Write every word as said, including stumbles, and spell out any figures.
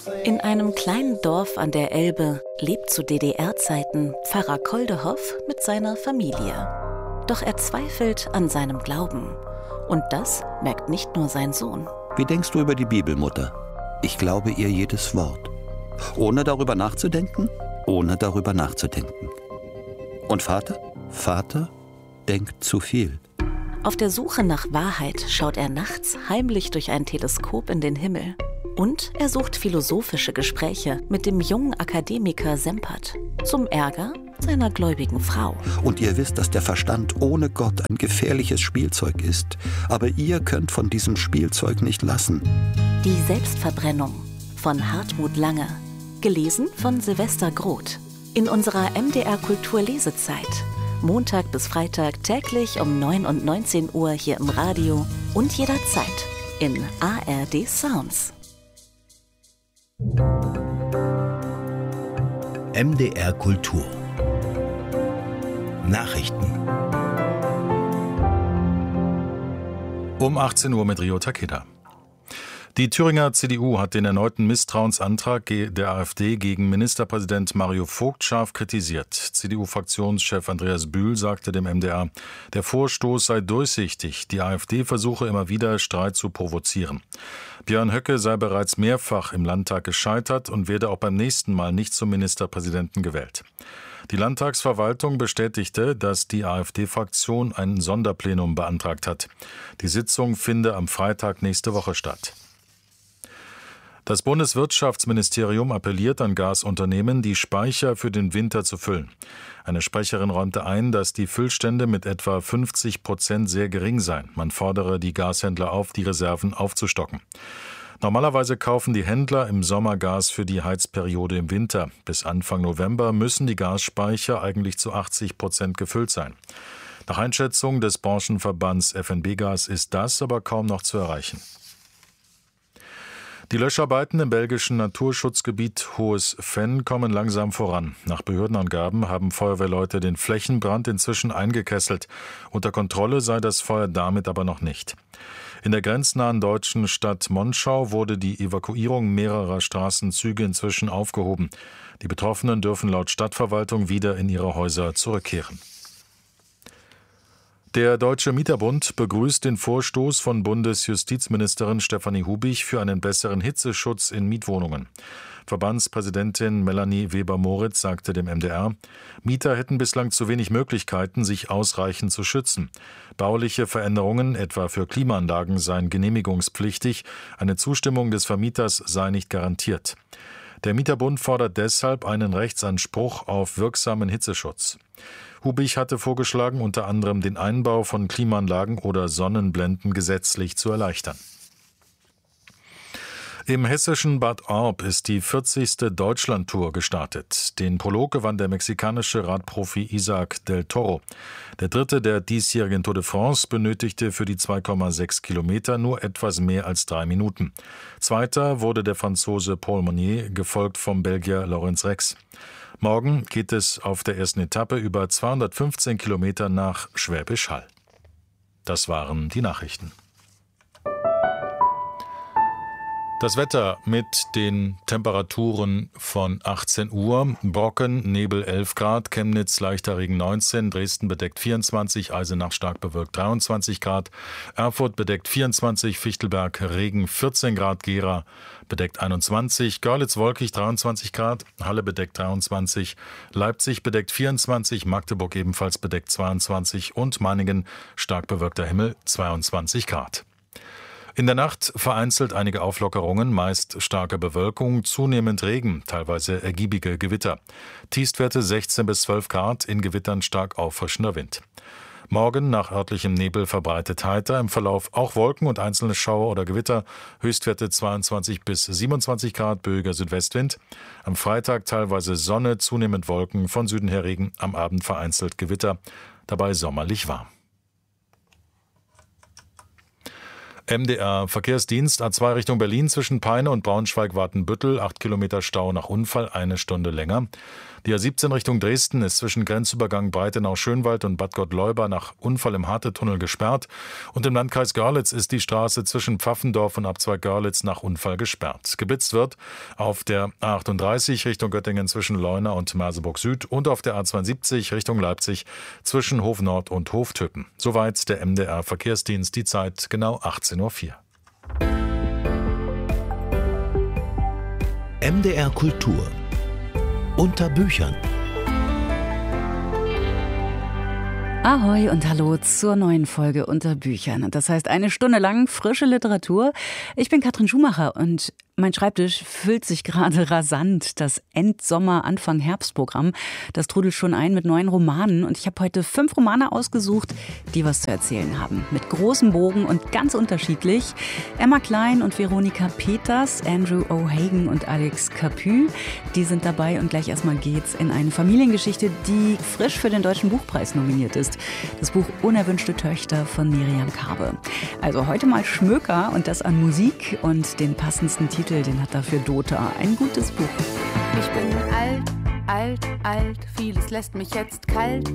In einem kleinen Dorf an der Elbe lebt zu D D R-Zeiten Pfarrer Koldehoff mit seiner Familie. Doch er zweifelt an seinem Glauben. Und das merkt nicht nur sein Sohn. Wie denkst du über die Bibel, Mutter? Ich glaube ihr jedes Wort. Ohne darüber nachzudenken? Ohne darüber nachzudenken. Und Vater? Vater denkt zu viel. Auf der Suche nach Wahrheit schaut er nachts heimlich durch ein Teleskop in den Himmel. Und er sucht philosophische Gespräche mit dem jungen Akademiker Sempert. Zum Ärger seiner gläubigen Frau. Und ihr wisst, dass der Verstand ohne Gott ein gefährliches Spielzeug ist. Aber ihr könnt von diesem Spielzeug nicht lassen. Die Selbstverbrennung von Hartmut Lange. Gelesen von Silvester Groth. In unserer M D R Kultur Lesezeit. Montag bis Freitag täglich um neun und neunzehn Uhr hier im Radio und jederzeit in A R D Sounds. M D R Kultur Nachrichten um achtzehn Uhr mit Rio Takeda. Die Thüringer C D U hat den erneuten Misstrauensantrag der AfD gegen Ministerpräsident Mario Vogt scharf kritisiert. C D U-Fraktionschef Andreas Bühl sagte dem M D R, der Vorstoß sei durchsichtig, die AfD versuche immer wieder Streit zu provozieren. Björn Höcke sei bereits mehrfach im Landtag gescheitert und werde auch beim nächsten Mal nicht zum Ministerpräsidenten gewählt. Die Landtagsverwaltung bestätigte, dass die AfD-Fraktion ein Sonderplenum beantragt hat. Die Sitzung finde am Freitag nächste Woche statt. Das Bundeswirtschaftsministerium appelliert an Gasunternehmen, die Speicher für den Winter zu füllen. Eine Sprecherin räumte ein, dass die Füllstände mit etwa fünfzig Prozent sehr gering seien. Man fordere die Gashändler auf, die Reserven aufzustocken. Normalerweise kaufen die Händler im Sommer Gas für die Heizperiode im Winter. Bis Anfang November müssen die Gasspeicher eigentlich zu achtzig Prozent gefüllt sein. Nach Einschätzung des Branchenverbands F N B Gas ist das aber kaum noch zu erreichen. Die Löscharbeiten im belgischen Naturschutzgebiet Hohes Venn kommen langsam voran. Nach Behördenangaben haben Feuerwehrleute den Flächenbrand inzwischen eingekesselt. Unter Kontrolle sei das Feuer damit aber noch nicht. In der grenznahen deutschen Stadt Monschau wurde die Evakuierung mehrerer Straßenzüge inzwischen aufgehoben. Die Betroffenen dürfen laut Stadtverwaltung wieder in ihre Häuser zurückkehren. Der Deutsche Mieterbund begrüßt den Vorstoß von Bundesjustizministerin Stefanie Hubich für einen besseren Hitzeschutz in Mietwohnungen. Verbandspräsidentin Melanie Weber-Moritz sagte dem M D R, Mieter hätten bislang zu wenig Möglichkeiten, sich ausreichend zu schützen. Bauliche Veränderungen, etwa für Klimaanlagen, seien genehmigungspflichtig. Eine Zustimmung des Vermieters sei nicht garantiert. Der Mieterbund fordert deshalb einen Rechtsanspruch auf wirksamen Hitzeschutz. Hubich hatte vorgeschlagen, unter anderem den Einbau von Klimaanlagen oder Sonnenblenden gesetzlich zu erleichtern. Im hessischen Bad Orb ist die vierzigste Deutschlandtour gestartet. Den Prolog gewann der mexikanische Radprofi Isaac del Toro. Der dritte der diesjährigen Tour de France benötigte für die zwei Komma sechs Kilometer nur etwas mehr als drei Minuten. Zweiter wurde der Franzose Paul Monnier, gefolgt vom Belgier Lorenz Rex. Morgen geht es auf der ersten Etappe über zweihundertfünfzehn Kilometer nach Schwäbisch Hall. Das waren die Nachrichten. Das Wetter mit den Temperaturen von achtzehn Uhr. Brocken, Nebel elf Grad, Chemnitz leichter Regen neunzehn, Dresden bedeckt vierundzwanzig, Eisenach stark bewölkt dreiundzwanzig Grad, Erfurt bedeckt vierundzwanzig, Fichtelberg Regen vierzehn Grad, Gera bedeckt einundzwanzig, Görlitz wolkig dreiundzwanzig Grad, Halle bedeckt dreiundzwanzig, Leipzig bedeckt vierundzwanzig, Magdeburg ebenfalls bedeckt zweiundzwanzig und Meiningen stark bewölkter Himmel zweiundzwanzig Grad. In der Nacht vereinzelt einige Auflockerungen, meist starke Bewölkung, zunehmend Regen, teilweise ergiebige Gewitter. Tiefstwerte sechzehn bis zwölf Grad, in Gewittern stark auffrischender Wind. Morgen nach örtlichem Nebel verbreitet heiter, im Verlauf auch Wolken und einzelne Schauer oder Gewitter, Höchstwerte zweiundzwanzig bis siebenundzwanzig Grad, böiger Südwestwind. Am Freitag teilweise Sonne, zunehmend Wolken, von Süden her Regen, am Abend vereinzelt Gewitter, dabei sommerlich warm. M D R-Verkehrsdienst A zwei Richtung Berlin zwischen Peine und Braunschweig-Watenbüttel, acht Kilometer Stau nach Unfall, eine Stunde länger. Die A siebzehn Richtung Dresden ist zwischen Grenzübergang Breitenau-Schönwald und Bad Gottleuba nach Unfall im Hartetunnel gesperrt. Und im Landkreis Görlitz ist die Straße zwischen Pfaffendorf und Abzweig Görlitz nach Unfall gesperrt. Geblitzt wird auf der A achtunddreißig Richtung Göttingen zwischen Leuna und Merseburg Süd und auf der A zweiundsiebzig Richtung Leipzig zwischen Hof Nord und Hoftöppen. Soweit der M D R-Verkehrsdienst, die Zeit genau achtzehn Uhr vier. M D R Kultur unter Büchern. Ahoi und hallo zur neuen Folge unter Büchern. Das heißt eine Stunde lang frische Literatur. Ich bin Katrin Schumacher und mein Schreibtisch füllt sich gerade rasant. Das Endsommer-Anfang-Herbst-Programm, das trudelt schon ein mit neuen Romanen. Und ich habe heute fünf Romane ausgesucht, die was zu erzählen haben. Mit großem Bogen und ganz unterschiedlich. Emma Klein und Veronika Peters, Andrew O'Hagan und Alex Capu, die sind dabei. Und gleich erstmal geht's in eine Familiengeschichte, die frisch für den Deutschen Buchpreis nominiert ist. Das Buch Unerwünschte Töchter von Miriam Karbe. Also heute mal Schmöker und das an Musik und den passendsten Titel. Den hat dafür Dota. Ein gutes Buch. Ich bin alt, alt, alt, vieles lässt mich jetzt kalt.